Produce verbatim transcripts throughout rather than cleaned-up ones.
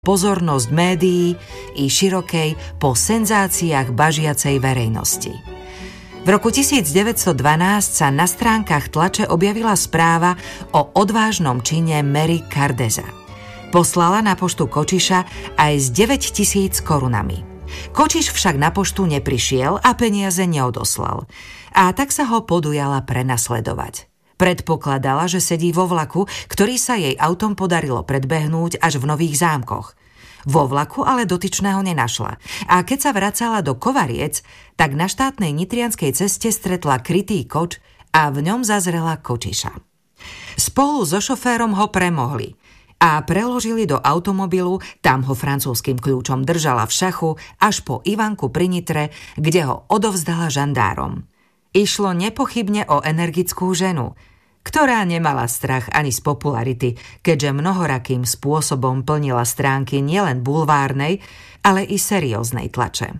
pozornosť médií i širokej po senzáciách bažiacej verejnosti. V roku tisícdeväťstodvanásť sa na stránkach tlače objavila správa o odvážnom čine Mary Cardeza. Poslala na poštu Kočiša aj s deväťtisíc korunami. Kočiš však na poštu neprišiel a peniaze neodoslal. A tak sa ho podujala prenasledovať. Predpokladala, že sedí vo vlaku, ktorý sa jej autom podarilo predbehnúť až v Nových Zámkoch. Vo vlaku ale dotyčného nenašla. A keď sa vracala do Kovariec, tak na štátnej nitrianskej ceste stretla krytý koč a v ňom zazrela Kočiša. Spolu so šoférom ho premohli a preložili do automobilu, tam ho francúzskym kľúčom držala v šachu až po Ivanku pri Nitre, kde ho odovzdala žandárom. Išlo nepochybne o energickú ženu, ktorá nemala strach ani z popularity, keďže mnohorakým spôsobom plnila stránky nielen bulvárnej, ale i serióznej tlače.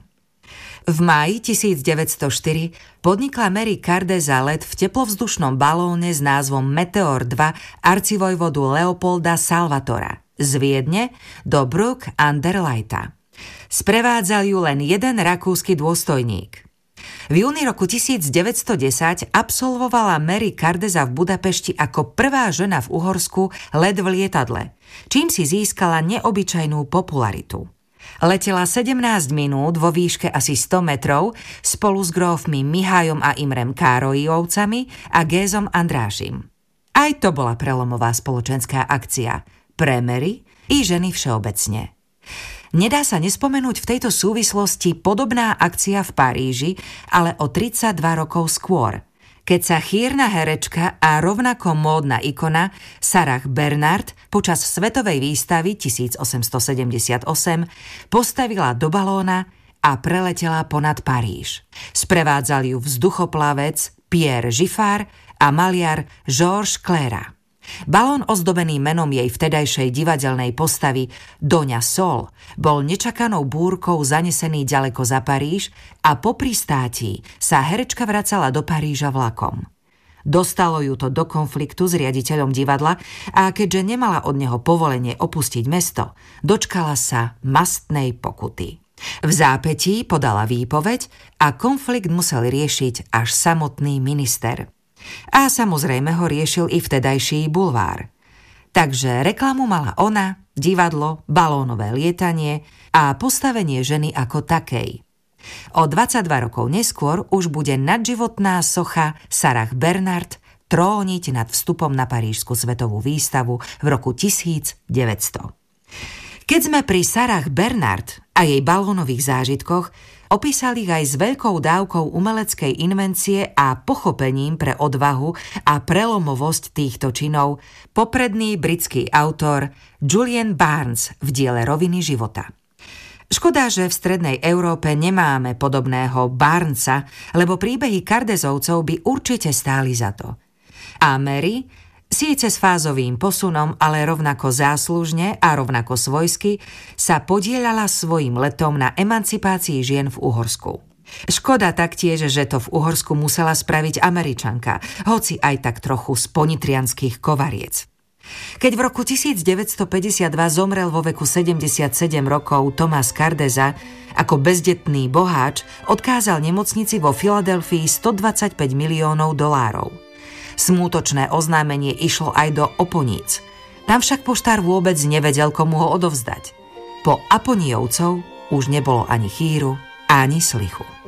V máji tisícdeväťstoštyri podnikla Mary Cardeza let v teplovzdušnom balóne s názvom Meteor dva arcivojvodu Leopolda Salvatora z Viedne do Bruck an der Leitha. Sprevádzal ju len jeden rakúsky dôstojník. V júni roku tisícdeväťstodesať absolvovala Mary Cardeza v Budapešti ako prvá žena v Uhorsku let v lietadle, čím si získala neobyčajnú popularitu. Letela sedemnásť minút vo výške asi sto metrov spolu s grófmi Mihajom a Imrem Károjovcami a Gézom Andrášim. Aj to bola prelomová spoločenská akcia pre Mary i ženy všeobecne. Nedá sa nespomenúť v tejto súvislosti podobná akcia v Paríži, ale o tridsaťdva rokov skôr, keď sa chýrna herečka a rovnako módna ikona Sarah Bernhardt počas svetovej výstavy tisícosemstosedemdesiatosem postavila do balóna a preletela ponad Paríž. Sprevádzali ju vzduchoplavec Pierre Giffard a maliar Georges Cléra. Balón ozdobený menom jej vtedajšej divadelnej postavy Doňa Sol bol nečakanou búrkou zanesený ďaleko za Paríž a po pristátí sa herečka vracala do Paríža vlakom. Dostalo ju to do konfliktu s riaditeľom divadla a keďže nemala od neho povolenie opustiť mesto, dočkala sa mastnej pokuty. V zápätí podala výpoveď a konflikt musel riešiť až samotný minister. A samozrejme ho riešil i vtedajší bulvár. Takže reklamu mala ona, divadlo, balónové lietanie a postavenie ženy ako takej. O dvadsaťdva rokov neskôr už bude nadživotná socha Sarah Bernhardt tróniť nad vstupom na Parížsku svetovú výstavu v roku tisícdeväťsto. Keď sme pri Sarah Bernhardt a jej balónových zážitkoch, opísali ich aj s veľkou dávkou umeleckej invencie a pochopením pre odvahu a prelomovosť týchto činov popredný britský autor Julian Barnes v diele Roviny života. Škoda, že v strednej Európe nemáme podobného Barnesa, lebo príbehy Cardezovcov by určite stáli za to. A Mary, síce s fázovým posunom, ale rovnako záslužne a rovnako svojsky, sa podieľala svojim letom na emancipácii žien v Uhorsku. Škoda taktiež, že to v Uhorsku musela spraviť Američanka, hoci aj tak trochu z ponitrianskych Kovariec. Keď v roku tisícdeväťstopäťdesiatdva zomrel vo veku sedemdesiatsedem rokov Thomas Cardeza, ako bezdetný boháč odkázal nemocnici vo Filadelfii stodvadsaťpäť miliónov dolárov. Smútočné oznámenie išlo aj do Oponíc. Tam však poštár vôbec nevedel, komu ho odovzdať. Po Aponíovcov už nebolo ani chýru, ani slichu.